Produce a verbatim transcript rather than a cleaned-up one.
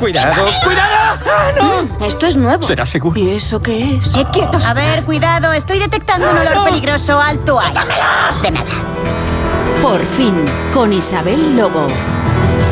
¡Cuidado! ¡Cuidado! ¡Ah, no! Esto es nuevo. ¿Será seguro? ¿Y eso qué es? ¡Eh, quietos! A ver, cuidado. Estoy detectando un olor no. peligroso. Alto ahí. ¡Dámelos! De nada. Por fin, con Isabel Lobo.